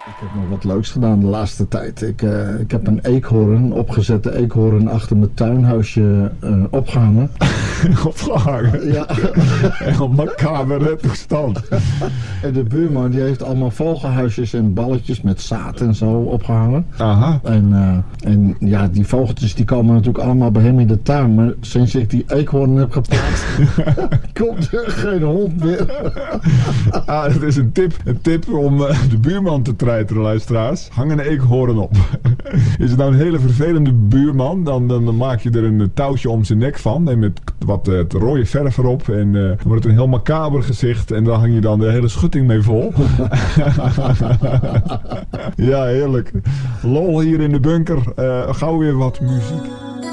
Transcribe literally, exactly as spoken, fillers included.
Ik heb nog wat leuks gedaan de laatste tijd. Ik, uh, ik heb een eekhoorn, opgezette eekhoorn achter mijn tuinhuisje uh, opgehangen. opgehangen? Ja. Een macabere toestand. En de buurman die heeft allemaal vogelhuisjes en balletjes met zaad en zo opgehangen. Aha. En, uh, en ja, die vogeltjes die komen natuurlijk allemaal bij hem in de tuin. Maar sinds ik die eekhoorn heb geplaatst, komt er geen hond meer. Ah, dat is een tip. Een tip om uh, de buurman te treiteren, luisteraars. Hang een eekhoorn op. Is het nou een hele vervelende buurman, dan, dan, dan maak je er een touwtje om zijn nek van. En met wat uh, rode verf erop. En uh, dan wordt het een heel macaber gezicht. En daar hang je dan de hele schutting mee vol. Ja, heerlijk. Lol hier in de bunker. Uh, gauw weer wat muziek.